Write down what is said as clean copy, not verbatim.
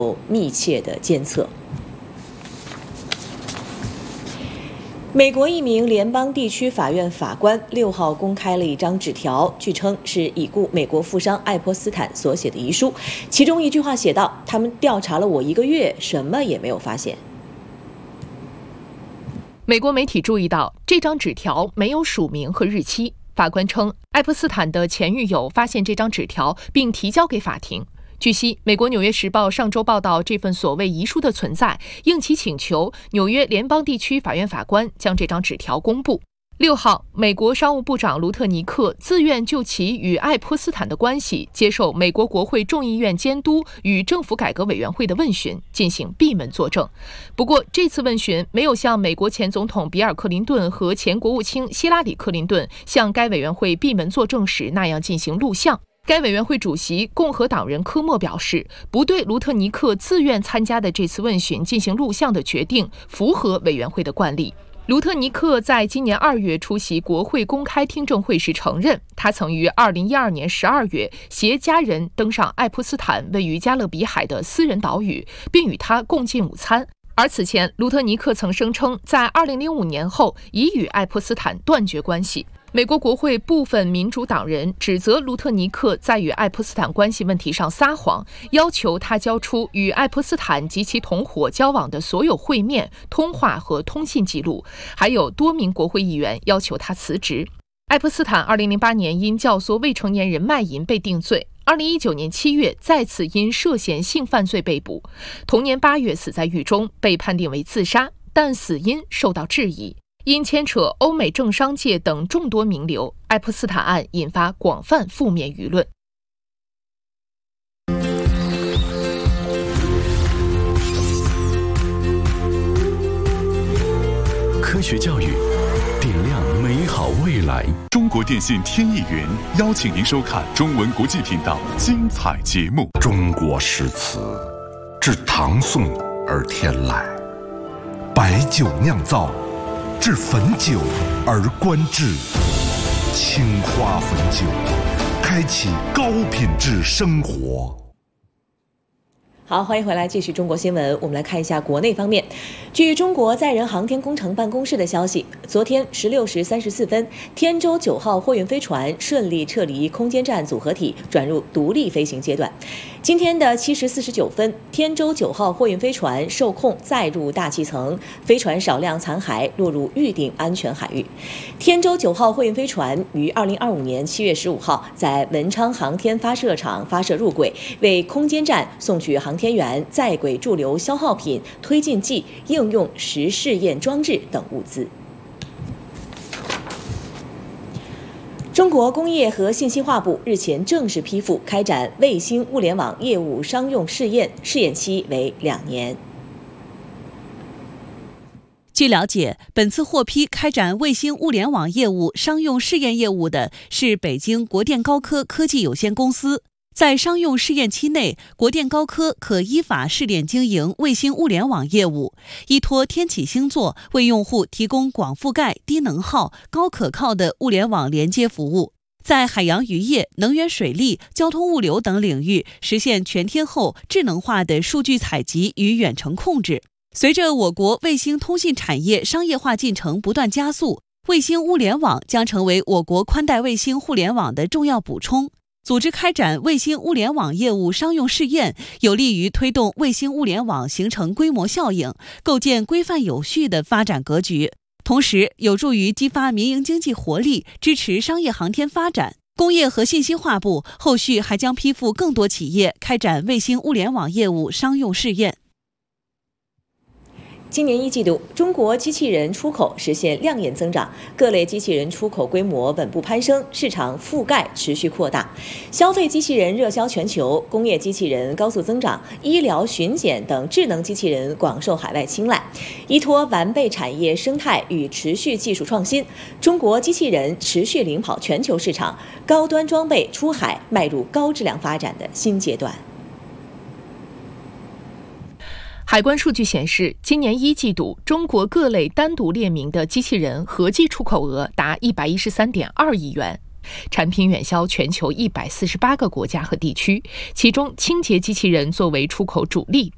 密切的监测。美国一名联邦地区法院法官6号公开了一张纸条，据称是已故美国富商爱泼斯坦所写的遗书，其中一句话写道：“他们调查了我1个月，什么也没有发现。” 美国媒体注意到这张纸条没有署名和日期。法官称，爱泼斯坦的前女友发现这张纸条并提交给法庭。据悉，美国《纽约时报》上周报道这份所谓遗书的存在，应其请求，纽约联邦地区法院法官将这张纸条公布。6号，美国商务部长卢特尼克自愿就其与爱泼斯坦的关系接受美国国会众议院监督与政府改革委员会的问询，进行闭门作证。不过，这次问询没有像美国前总统比尔·克林顿和前国务卿希拉里·克林顿向该委员会闭门作证时那样进行录像。该委员会主席共和党人科莫表示，不对卢特尼克自愿参加的这次问询进行录像的决定符合委员会的惯例。卢特尼克在今年2月出席国会公开听证会时承认，他曾于2012年12月携家人登上爱泼斯坦位于加勒比海的私人岛屿，并与他共进午餐。而此前，卢特尼克曾声称，在2005年后已与爱泼斯坦断绝关系。美国国会部分民主党人指责卢特尼克在与爱泼斯坦关系问题上撒谎，要求他交出与爱泼斯坦及其同伙交往的所有会面、通话和通信记录，还有多名国会议员要求他辞职。爱泼斯坦2008年因教唆未成年人卖淫被定罪，2019年7月再次因涉嫌性犯罪被捕，同年8月死在狱中，被判定为自杀，但死因受到质疑。因牵扯欧美政商界等众多名流，爱泼斯坦案引发广泛负面舆论。 科学教育，点亮美好未来。中国电信天意云邀请您收看中文国际频道精彩节目。 中国诗词自唐宋而天来，白酒酿造，至汾酒而观致，青花汾酒，开启高品质生活。 好，欢迎回来，继续中国新闻。我们来看一下国内方面。据中国载人航天工程办公室的消息，昨天16时34分，天舟9号货运飞船顺利撤离空间站组合体，转入独立飞行阶段。今天的7时49分，天舟9号货运飞船受控载入大气层，飞船少量残骸落入预定安全海域。天舟9号货运飞船于2025年7月15号在文昌航天发射场发射入轨，为空间站送去航天员在轨驻留消耗品、推进剂、应用实试验装置等物资。中国工业和信息化部日前正式批复开展卫星物联网业务商用试验，试验期为2年。 据了解，本次获批开展卫星物联网业务商用试验业务的是北京国电高科科技有限公司。在商用试验期内，国电高科可依法试点经营卫星物联网业务，依托天启星座为用户提供广覆盖、低能耗、高可靠的物联网连接服务，在海洋渔业、能源水利、交通物流等领域实现全天候智能化的数据采集与远程控制。随着我国卫星通信产业商业化进程不断加速，卫星物联网将成为我国宽带卫星互联网的重要补充。组织开展卫星物联网业务商用试验，有利于推动卫星物联网形成规模效应，构建规范有序的发展格局，同时有助于激发民营经济活力，支持商业航天发展。工业和信息化部后续还将批复更多企业开展卫星物联网业务商用试验。 今年1季度，中国机器人出口实现亮眼增长，各类机器人出口规模稳步攀升，市场覆盖持续扩大。消费机器人热销全球，工业机器人高速增长，医疗巡检等智能机器人广受海外青睐。依托完备产业生态与持续技术创新，中国机器人持续领跑全球市场，高端装备出海迈入高质量发展的新阶段。 海关数据显示，今年1季度，中国各类单独列明的机器人合计出口额达113.2亿元，产品远销全球148个国家和地区，其中清洁机器人作为出口主力，